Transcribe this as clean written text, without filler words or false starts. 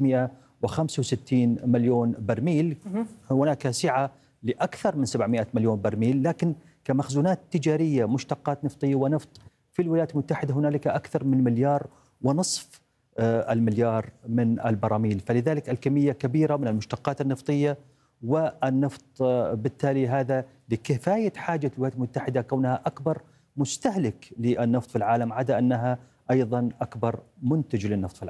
665 مليون برميل. هناك سعة لأكثر من 700 مليون برميل، لكن كمخزونات تجارية مشتقات نفطية ونفط في الولايات المتحدة هنالك أكثر من مليار ونصف المليار من البراميل. فلذلك الكمية كبيرة من المشتقات النفطية والنفط، بالتالي هذا لكفاية حاجة الولايات المتحدة كونها أكبر مستهلك للنفط في العالم، عدا أنها أيضا أكبر منتج للنفط في العالم.